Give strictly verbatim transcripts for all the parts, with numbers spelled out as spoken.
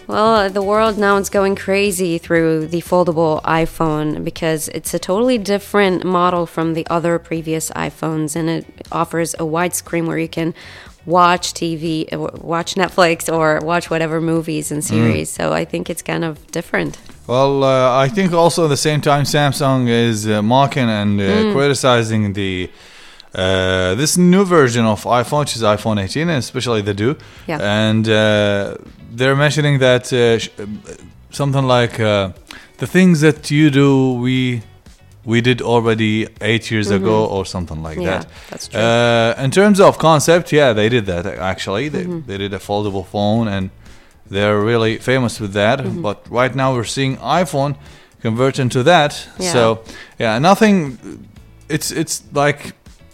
Well, the world now is going crazy through the foldable iPhone because it's a totally different model from the other previous iPhones, and it offers a wide screen where you can watch T V, watch Netflix, or watch whatever movies and series. Mm. So I think it's kind of different. Well, uh, I think also at the same time Samsung is uh, mocking and uh, mm. criticizing the uh, this new version of iPhone, which is iPhone eighteen, and especially the Duo. Yeah. And uh, they're mentioning that uh, sh- something like uh, the things that you do, we we did already eight years mm-hmm. ago, or something like yeah, that. That's true. Uh, in terms of concept, yeah, they did that actually. They mm-hmm. they did a foldable phone, and they're really famous with that. Mm-hmm. But right now we're seeing iPhone convert into that. Yeah. So yeah, nothing. It's it's like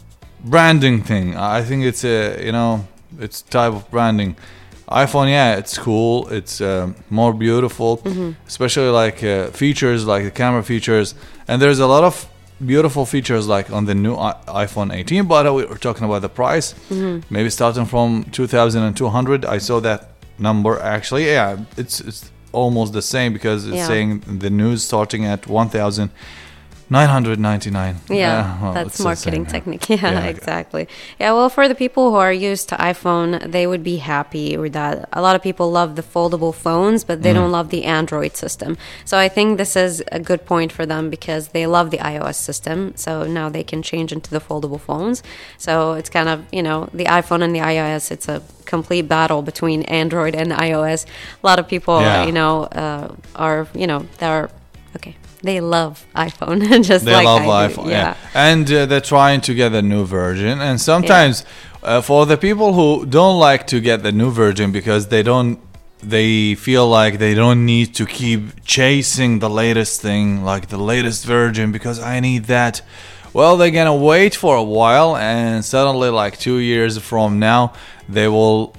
branding thing. I think it's a you know it's type of branding. iPhone, yeah, it's cool. It's uh, more beautiful, mm-hmm. especially like uh, features like the camera features. And there's a lot of beautiful features like on the new I- iPhone eighteen. But we were talking about the price, mm-hmm. maybe starting from two thousand two hundred. I saw that number actually. Yeah, it's it's almost the same because it's yeah. saying the news starting at one thousand nine hundred ninety-nine. Yeah, yeah well, that's marketing same, technique. Yeah, yeah, exactly. Yeah, well, for the people who are used to iPhone, they would be happy with that. A lot of people love the foldable phones, but they mm. don't love the Android system. So I think this is a good point for them because they love the iOS system. So now they can change into the foldable phones. So it's kind of, you know, the iPhone and the iOS, it's a complete battle between Android and iOS. A lot of people, yeah. you know, uh, are, you know, they're, okay. They love iPhone, just they like love I do. iPhone, yeah. yeah. And uh, they're trying to get the new version. And sometimes, yeah. uh, for the people who don't like to get the new version because they don't, they feel like they don't need to keep chasing the latest thing, like the latest version, because I need that. Well, they're gonna wait for a while, and suddenly, like two years from now, they will.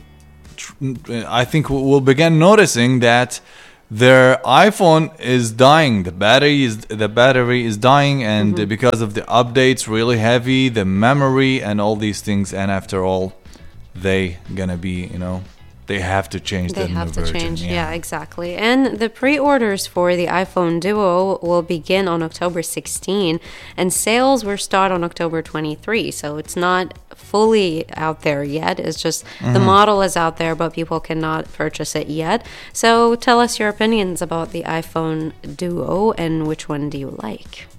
I think we'll begin noticing that their iPhone is dying. The battery is the battery is dying, and mm-hmm. because of the updates, really heavy, the memory and all these things. And after all, they gonna be, you know, they have to change. They the have new to version. change. Yeah. yeah, exactly. And the pre-orders for the iPhone Duo will begin on October sixteenth, and sales will start on October twenty-third. So it's not fully out there yet. It's just mm-hmm. the model is out there, but people cannot purchase it yet. So tell us your opinions about the iPhone Duo and which one do you like?